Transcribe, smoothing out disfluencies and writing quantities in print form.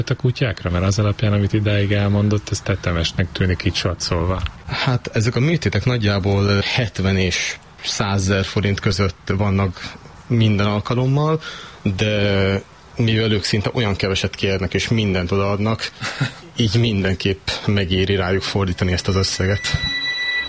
a kutyákra? Mert az alapján, amit idáig elmondott, ez tetemesnek tűnik így satszolva. Hát ezek a műtétek nagyjából 70 és 100 000 forint között vannak minden alkalommal, de mivel ők szinte olyan keveset kérnek és mindent odaadnak, így mindenképp megéri rájuk fordítani ezt az összeget.